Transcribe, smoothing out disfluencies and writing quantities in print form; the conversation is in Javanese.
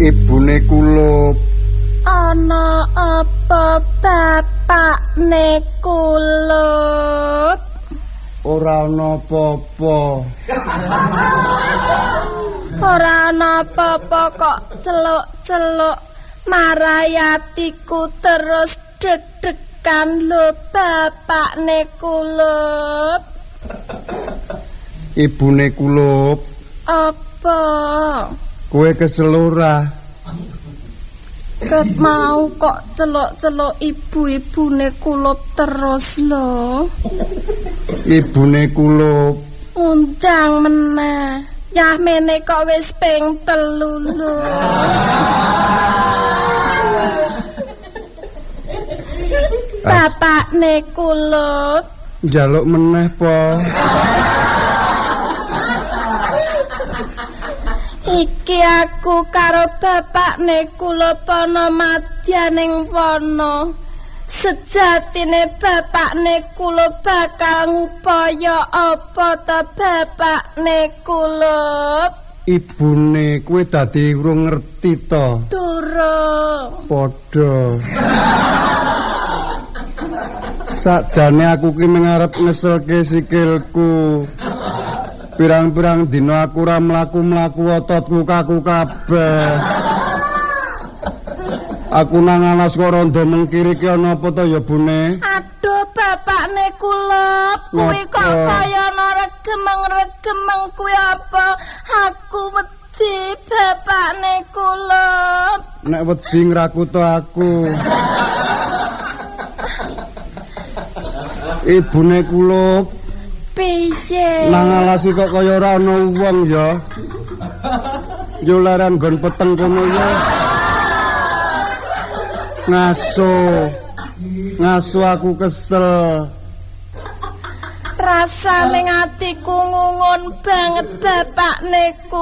Ibune Kulup. Ana apa bapakne Kulup? Ora ana apa-apa. Ora ana apa-apa kok celuk-celuk marayatiku terus deg-degan lho bapakne Kulup. Ibune Kulup. Apa? Kowe kesel ora? Ket mau kok celuk-celuk ibu-ibune Kulup terus lho. Ibune Kulup. Undang meneh. Yah mene kok wis ping 3 lho. Bapakne Kulup. Njaluk meneh po. Iki aku karo bapakne Kulup ana madyaning wana. Sejatine bapakne Kulup bakal ngupaya apa ta bapakne Kulup? Ibune kowe dadi urung ngerti to? Durung. Padha. Sakjane aku ki mengarep ngeselke sikilku. Pirang-pirang dina aku ora mlaku-mlaku ototku kaku kabeh. Aku nang alas kok rondo mengkiri ki ana apa to ya Bune? Aduh bapakne Kulup, kuwi kok kaya ana regem-regem kuwi apa? Aku wedi bapakne Kulup. Nek wedi ngrakuto aku. Ibune Kulup. Piye? Nang alas kok kaya ora ana wong ya. Yo laran nggon peteng kono ya. Ngaso aku kesel. Rasane atiku ngungun banget bapakne Kulup.